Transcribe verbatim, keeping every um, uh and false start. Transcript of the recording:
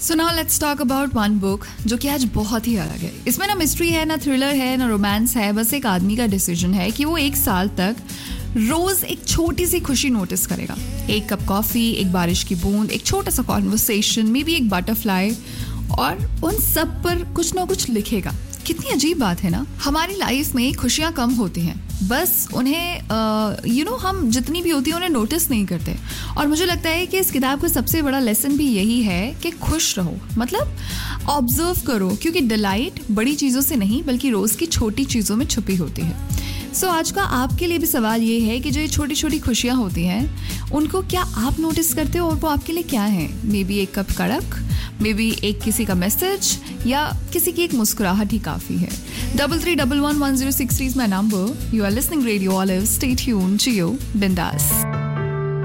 So now let's talk about one book जो कि आज बहुत ही अलग है. इसमें ना मिस्ट्री है, ना थ्रिलर है, ना रोमांस है. बस एक आदमी का डिसीजन है कि वो एक साल तक रोज एक छोटी सी खुशी नोटिस करेगा. एक कप कॉफी, एक बारिश की बूंद, एक छोटा सा कॉन्वर्सेशन, मे बी एक बटरफ्लाई, और उन सब पर कुछ ना कुछ लिखेगा. कितनी अजीब बात है ना. हमारी लाइफ में खुशियां कम होती हैं, बस उन्हें यू नो हम जितनी भी होती है उन्हें नोटिस नहीं करते. और मुझे लगता है कि इस किताब का सबसे बड़ा लेसन भी यही है कि खुश रहो, मतलब ऑब्जर्व करो, क्योंकि डिलाइट बड़ी चीज़ों से नहीं बल्कि रोज़ की छोटी चीज़ों में छुपी होती है. सो so, आज का आपके लिए भी सवाल ये है कि जो ये छोटी छोटी खुशियाँ होती हैं उनको क्या आप नोटिस करते हो और वो आपके लिए क्या है. मे बी एक कप कड़क, मे बी एक किसी का मैसेज, या किसी की एक मुस्कुराहट ही काफ़ी है. Double three double one one zero six three is my number. You are listening radio olive. Stay tuned, जियो बिंदास.